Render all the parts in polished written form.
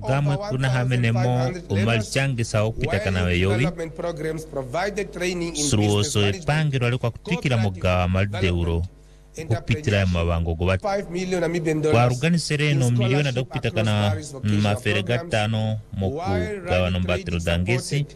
gamwe kuna hamenemo omalchangisa okupitakana weyovi suruoso epangiro alikwa kutikira mogawa maldeuro kupitira mabango gobati kwaruganisereno milioni adokupitakana mafere gatano mokugawa nombatiro dangesi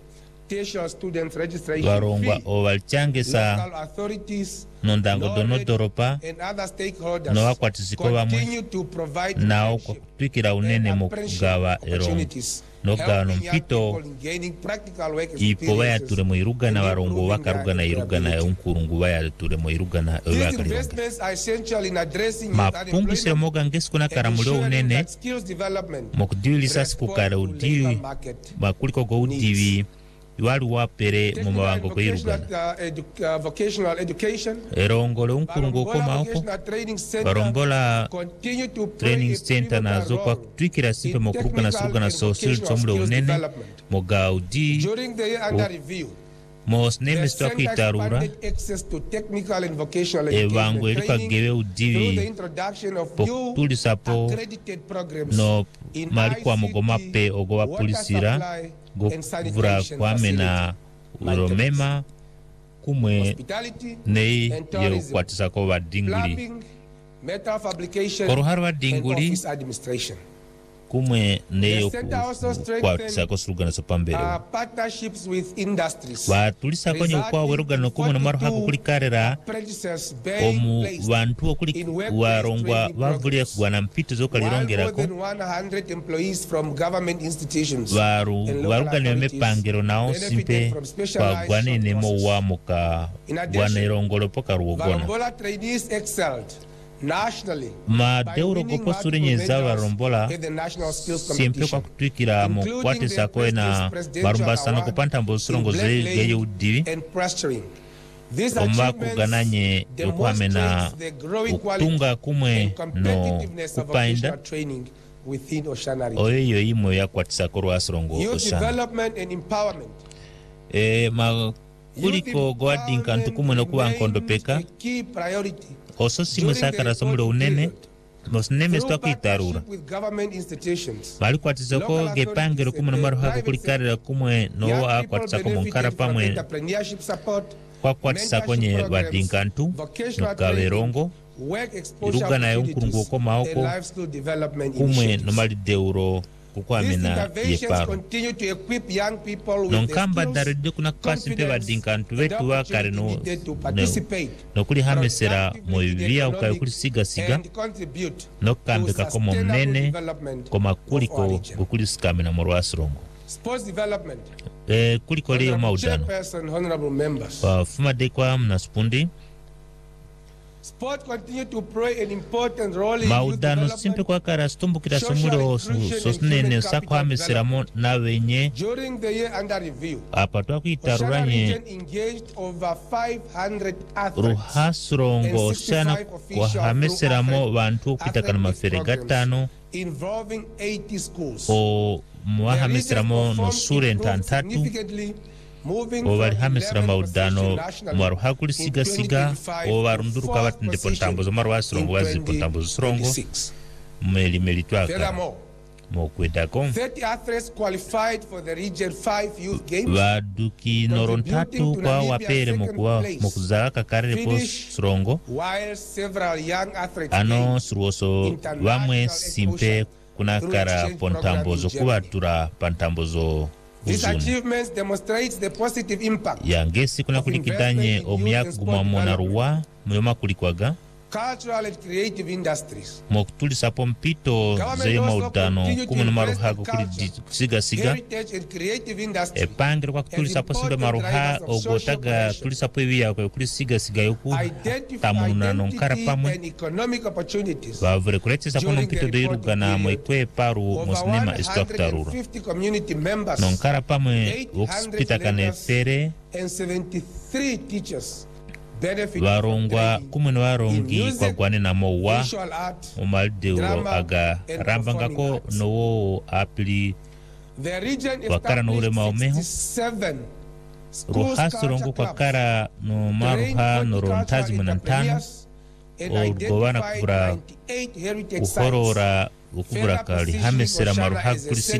warongwa ovalchangisa nondango donodoropa nowakwatiziko bamwe nawo kwakutwikira unene mokugawa erongo nogawa nompito ipo bayature mu irugana barongo bakarugana irugana unkurungu bayature mu irugana ebakalira mapungusire moga ngesi kuna karamulio unene mokudiwilisa sikukara udiwi bakuliko go udiwi wali wapere mu mabango go irugana erongole unkurungu koma opo barombola training center nazo kwa twikira simpe mokurugana surugana social tomule unene moga udi mos nemes to akitarura evango elika gewe udiwi pokutuli sapo no marikwa mogomape ogowa polisira gokuvura kwamena uromema kumwe nei yeukwatisa ko badinguli korohar badinguli kumwe neyo kwatisa ko surugana sopambere batulisa konye kwa werugano kumwe no maruhako kuli karera omu bantu okuli warongwa bavuliye kugwana mpito zokalirongerako warugano mepangero nao simpe kwa gwanene mo wamuka gwanerongolo poka ruogona madeuro goposuri nyeza barombola siempre kwa kutwikira mu kwatisa ko na barumbasana kupanta mbosurongo zeye udiwi omba kugananye yokwamena utunga kumwe no kupainda oyo imo ya kwatisa ko rwasurongo osana kuliko gwadinka ntukumwe no kuba nkondo peka oso simu sakara somule unene mosneme sto kwitarura bali kwatiza ko gepangero kumwe no maruhako kulikarira kumwe no akwatisa ko munkara pamwe kwa kwatisa konye badinka ntu no kaberongo irugana yonkurungu ko maoko kumwe no mali deuro kukwamena yeparo nonkamba daride kuna kwasi mpe badinka ntu wetu wakare no kuli hamesera moivia ukayo kuli siga no kambeka komo mnene koma kuliko kuli sikamena morwasirongo kuliko liyo maudano fuma dekwa mnasupundi Sport continue to play an important role in maudano simpe kwa kara stumbukira somuro sosnene sako hamesiramo na wenye during the year under review apatwa kuitaruranye ruhasurongo oshana kwa hamesiramo bantu kuitakana mafere gatano involving 80 schools o mwahamesiramo no sure ntantatu obali hamesira maudano mwaru hakuli siga obarunduruka batindepo ntambozo maru wasirongo wazipo ntambozo surongo meli twaka mokwedako 30 athletes qualified for the region 5 youth games baduki norontatu kwa wapere mokuzaka karere po surongo while several young athletes ano suruoso bamwe simpe kunakara pontambozo kubatura pantambozo These achievements demonstrates the positive impact yangesi kuna kulikidanye omyaguma monaruwa muyoma kulikwaga cultural and creative industries mokutuli sapo mpito zeyo maudano kumwe maruhago kuli siga epangire kwa kutuli sapo simbe maruha ogotaga tuli sapo ibiya kwa kuli siga yoku tamununa nonkara pamwe bavure kulete sapo mpito doirugana moikwe paru mosnema istoktarura nonkara pamwe okupita kane fere and 73 teachers warongwa kumwe no warongi kwa gwane na mowa omaldeuro aga rambangako no apli wakara no ule maomeho ruhasurongo kwa kara no maruha no rontazi munantano urgowana kubura uhorora ukubura kali hamesera maruha kulisi